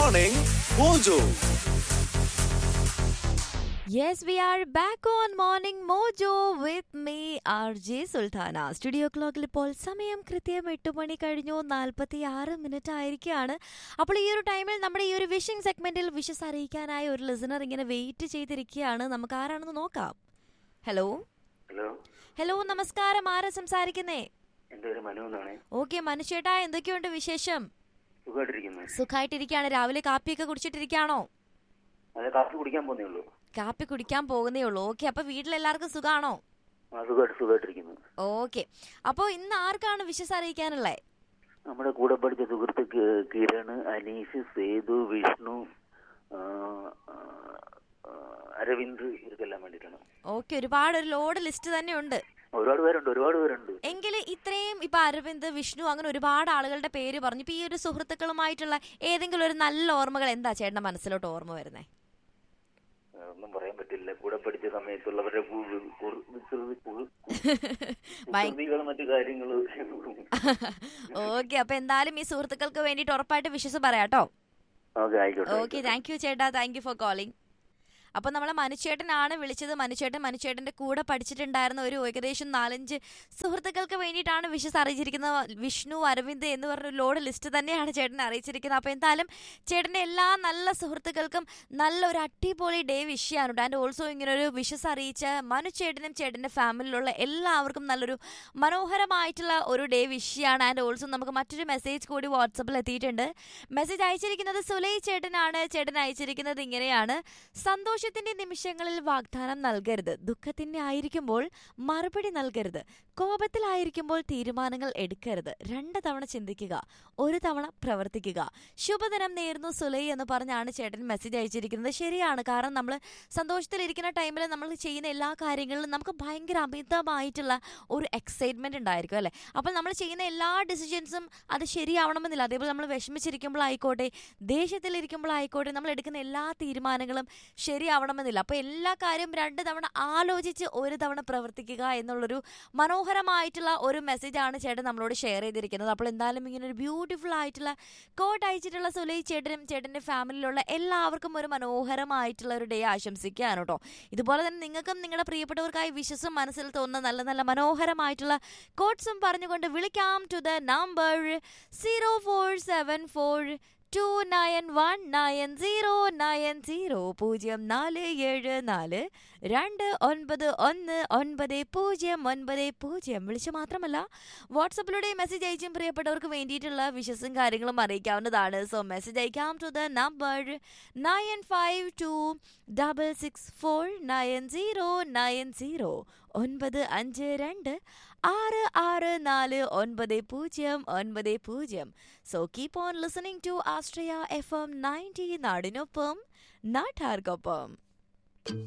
Morning Mojo. Yes, we are back on Morning Mojo with me, RJ Sultana. Studio ക്ലോക്കിൽ ഇപ്പോൾ സമയം കൃത്യം 8 മണി കഴിഞ്ഞു 46 മിനിറ്റ് ആയിരിക്കുകയാണ്. അപ്പോൾ ഈ ഒരു ടൈമിൽ നമ്മുടെ ഈ ഒരു വിഷിംഗ് സെഗ്മെന്റിൽ വിഷസ് അറിയിക്കാനായി ഒരു ലിസണർ ഇങ്ങനെ വെയിറ്റ് ചെയ്തിരിക്കുകയാണ്. നമുക്ക് ആരാണെന്ന് നോക്കാം. ഹലോ ഹലോ, നമസ്കാരം. ആരാ സംസാരിക്കുന്നേ? ഓക്കെ, മനുഷ്യേട്ടാ, എന്തൊക്കെയുണ്ട് വിശേഷം? സുഖമായിട്ടിരിക്കുകയാണ്. രാവിലെ കാപ്പിയൊക്കെ കുടിച്ചിട്ടിരിക്കുകയാണോ? കാപ്പി കുടിക്കാൻ പോകുന്നേ ഉള്ളൂ. ഓക്കെ, അപ്പൊ വീട്ടിലെല്ലാവർക്കും സുഖാണോ? ഓക്കെ, അപ്പൊ ഇന്ന് ആർക്കാണ് വിശ്വസ് അറിയിക്കാനുള്ളത്? നമ്മുടെ കൂടെ പഠിച്ച സുഹൃത്ത് കിരണ്, അനീഷ്, സേതു, വിഷ്ണു, അരവിന്ദ്, ഇവർക്കെല്ലാം വേണ്ടിയിട്ടാണ്. ഓക്കെ, ഒരുപാട് ഒരു ലോഡ് ലിസ്റ്റ് തന്നെ ഉണ്ട്. ഒരുപാട് പേരുണ്ട്. എങ്കിൽ ഇത്രയും ഇപ്പൊ അരവിന്ദ്, വിഷ്ണു, അങ്ങനെ ഒരുപാട് ആളുകളുടെ പേര് പറഞ്ഞു. ഇപ്പൊ ഈ ഒരു സുഹൃത്തുക്കളുമായിട്ടുള്ള ഏതെങ്കിലും ഒരു നല്ല ഓർമ്മകൾ എന്താ ചേട്ടന്റെ മനസ്സിലോട്ട് ഓർമ്മ വരുന്നേ? ഒന്നും പറയാൻ പറ്റില്ല. കൂടെ പഠിച്ച സമയത്തുള്ളവരുടെ മറ്റു കാര്യങ്ങളും. ഓക്കെ, അപ്പൊ എന്തായാലും ഈ സുഹൃത്തുക്കൾക്ക് വേണ്ടിട്ട് ഉറപ്പായിട്ട് വിശ്വസ് പറയാട്ടോ. ഓക്കെ, താങ്ക് യു ചേട്ടാ, താങ്ക് യു ഫോർ കോളിംഗ്. അപ്പൊ നമ്മളെ മനുച്ചേട്ടനാണ് വിളിച്ചത്. മനുച്ചേട്ടന്റെ കൂടെ പഠിച്ചിട്ടുണ്ടായിരുന്ന ഒരു ഏകദേശം 4-5 സുഹൃത്തുക്കൾക്ക് വേണ്ടിയിട്ടാണ് വിഷസ് അറിയിച്ചിരിക്കുന്നത്. വിഷ്ണു, അരവിന്ദ് എന്ന് പറഞ്ഞ ലോഡ് ലിസ്റ്റ് തന്നെയാണ് ചേട്ടനെ അറിയിച്ചിരിക്കുന്നത്. അപ്പൊ എന്തായാലും ചേട്ടന്റെ എല്ലാ നല്ല സുഹൃത്തുക്കൾക്കും നല്ലൊരു അടിപൊളി ഡേ വിഷ് ചെയ്യാനുണ്ട്. ആൻഡ് ഓൾസോ ഇങ്ങനെ ഒരു വിഷസ് അറിയിച്ച മനുച്ചേട്ടനും ചേട്ടന്റെ ഫാമിലിയിലുള്ള എല്ലാവർക്കും നല്ലൊരു മനോഹരമായിട്ടുള്ള ഒരു ഡേ വിഷ് ചെയ്യാണ്. ആൻഡ് ഓൾസോ നമുക്ക് മറ്റൊരു മെസ്സേജ് കൂടി വാട്സപ്പിൽ എത്തിയിട്ടുണ്ട്. മെസ്സേജ് അയച്ചിരിക്കുന്നത് സുലൈ ചേട്ടനാണ്. ചേട്ടൻ അയച്ചിരിക്കുന്നത് ഇങ്ങനെയാണ്: സന്തോഷത്തിന്റെ നിമിഷങ്ങളിൽ വാഗ്ദാനം നൽകരുത്, ദുഃഖത്തിന്റെ ആയിരിക്കുമ്പോൾ മറുപടി നൽകരുത്, കോപത്തിലായിരിക്കുമ്പോൾ തീരുമാനങ്ങൾ എടുക്കരുത്, 2 തവണ ചിന്തിക്കുക, 1 തവണ പ്രവർത്തിക്കുക. ശുഭദിനം നേരുന്നു സുലൈ എന്ന് പറഞ്ഞാണ് ചേട്ടൻ മെസ്സേജ് അയച്ചിരിക്കുന്നത്. ശരിയാണ്, കാരണം നമ്മൾ സന്തോഷത്തിലിരിക്കുന്ന ടൈമിൽ നമ്മൾ ചെയ്യുന്ന എല്ലാ കാര്യങ്ങളിലും നമുക്ക് ഭയങ്കര അമിതമായിട്ടുള്ള ഒരു എക്സൈറ്റ്മെന്റ് ഉണ്ടായിരിക്കും, അല്ലേ? അപ്പോൾ നമ്മൾ ചെയ്യുന്ന എല്ലാ ഡിസിഷൻസും അത് ശരിയാവണമെന്നില്ല. അതേപോലെ നമ്മൾ വിഷമിച്ചിരിക്കുമ്പോഴായിക്കോട്ടെ, ദേഷ്യത്തിലിരിക്കുമ്പോഴായിക്കോട്ടെ, നമ്മൾ എടുക്കുന്ന എല്ലാ തീരുമാനങ്ങളും ശരിയാവണമെന്നില്ല. അപ്പോൾ എല്ലാ കാര്യം 2 തവണ ആലോചിച്ച് 1 തവണ പ്രവർത്തിക്കുക എന്നുള്ളൊരു മനോഹരമായിട്ടുള്ള ഒരു മെസ്സേജാണ് ചേട്ടൻ നമ്മളോട് ഷെയർ ചെയ്തിരിക്കുന്നത്. അപ്പോൾ എന്തായാലും ഇങ്ങനെ ഒരു ബ്യൂട്ടിഫുൾ ആയിട്ടുള്ള കോട്ട് അയച്ചിട്ടുള്ള സുലൈ ചേട്ടനും ചേട്ടൻ്റെ ഫാമിലിയിലുള്ള എല്ലാവർക്കും ഒരു മനോഹരമായിട്ടുള്ള ഒരു ഡേ ആശംസിക്കുകയാണ് കേട്ടോ. ഇതുപോലെ തന്നെ നിങ്ങൾക്കും നിങ്ങളുടെ പ്രിയപ്പെട്ടവർക്കായി വിശ്വസും മനസ്സിൽ തോന്നുന്ന നല്ല നല്ല മനോഹരമായിട്ടുള്ള കോട്ട്സും പറഞ്ഞുകൊണ്ട് വിളിക്കാം ടു ദ നമ്പർ 0474 291909 0474 2919090. വിളിച്ചു മാത്രമല്ല വാട്സപ്പിലൂടെ മെസ്സേജ് അയച്ചും പ്രിയപ്പെട്ടവർക്ക് വേണ്ടിയിട്ടുള്ള വിശ്വസും കാര്യങ്ങളും അറിയിക്കാവുന്നതാണ്. സോ മെസ്സേജ് അയക്കാം to the number 9524966909 952-664-9090. So keep on listening to Astraya FM 90 നാടിനൊപ്പം നാട്ടാർക്കൊപ്പം.